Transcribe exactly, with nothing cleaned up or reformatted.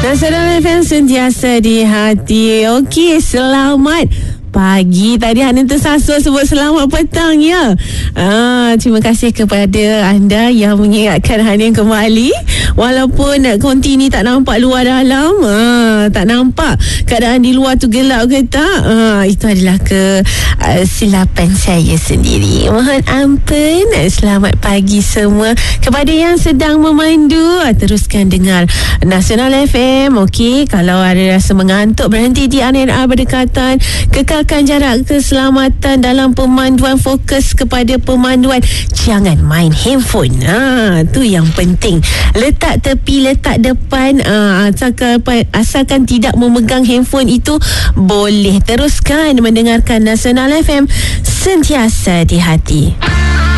Nasional F M sentiasa di hati. Okey, selamat pagi. Tadi Hanin tersasul sebut selamat petang ya. Ah, terima kasih kepada anda yang mengingatkan Hanin kembali. Walaupun konti ni tak nampak luar dalam, ah, tak nampak keadaan di luar tu gelap ke tak, ah, itu adalah kesilapan uh, saya sendiri. Mohon ampun. Selamat pagi semua. Kepada yang sedang memandu, teruskan dengar Nasional F M. Okey, kalau ada rasa mengantuk, berhenti di R N R berdekatan. Kekalkan jarak keselamatan dalam pemanduan. Fokus kepada pemanduan. Jangan main handphone. Ha, tu yang penting. Letak tepi, letak depan. Ha, asalkan, asalkan tidak memegang handphone itu boleh. Teruskan mendengarkan Nasional F M, sentiasa di hati.